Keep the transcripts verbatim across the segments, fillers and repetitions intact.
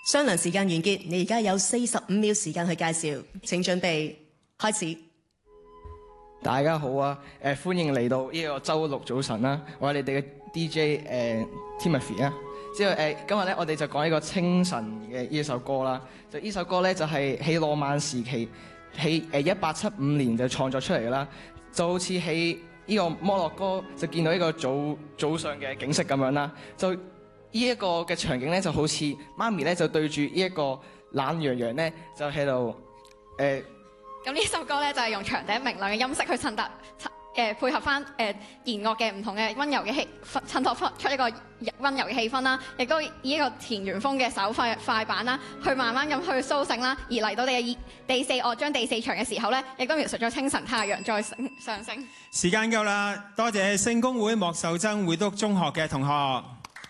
商量時間完結，你而家有四十五秒時間去介紹，請準備開始。 大家好啊！誒、呃、歡迎嚟到呢個週六早晨啦，我係你哋嘅 D J 誒、呃、Timothy 啊。之後誒、呃、今日咧，我哋就講呢個清晨嘅呢首歌啦。就呢首歌咧，就係、是、喺浪漫時期，喺誒一八七五年就創作出嚟㗎啦。就好似喺呢個摩洛哥就見到呢個早早上嘅景色咁樣啦。就呢一個嘅場景咧，就好似媽咪咧就對住呢一個懶羊羊咧，就喺度誒。呃咁呢首歌咧就係、是、用長笛明亮嘅音色去襯搭，誒、呃、配合翻誒弦樂嘅唔同嘅溫柔嘅氣，襯托出一個溫柔嘅氣氛啦，亦都以一個田園風嘅手快快板啦，去慢慢咁去甦醒啦。而嚟到你嘅第四樂章第四場嘅時候咧，亦都描述咗清晨太陽再升上升。 時間夠啦，多謝聖公會莫秀珍會督中學嘅同學。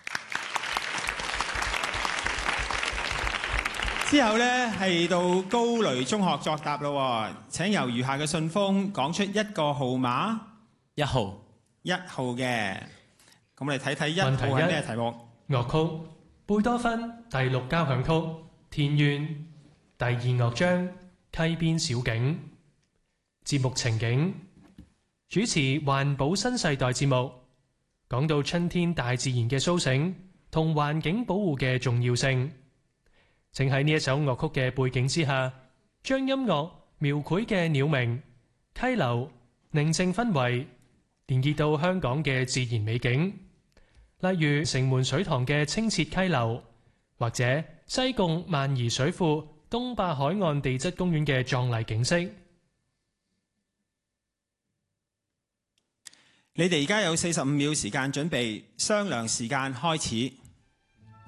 之後呢，係到高雷中學作答咯，請由餘下嘅信封講出一個號碼。 一號， 一號嘅。咁我哋睇睇一號係咩題目？ 樂曲貝多芬第六交響曲田園第二樂章溪邊小景。節目情景，主持環保新世代節目，講到春天大自然嘅甦醒同環境保護嘅重要性。正喺呢一首樂曲嘅背景之下，將音樂描繪嘅鳥鳴、溪流、寧靜氛圍，連結到香港嘅自然美景，例如城門水塘嘅清澈溪流，或者西貢萬宜水庫東壩海岸地質公園嘅壯麗景色。 你哋而家有四十五秒時間準備，商量時間開始。